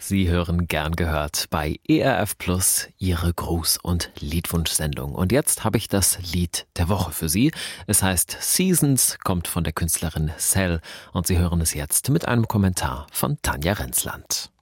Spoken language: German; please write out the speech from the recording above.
Sie hören gern gehört bei ERF Plus Ihre Gruß- und Liedwunschsendung. Und jetzt habe ich das Lied der Woche für Sie. Es heißt Seasons, kommt von der Künstlerin Cell und Sie hören es jetzt mit einem Kommentar von Tanja Rensland.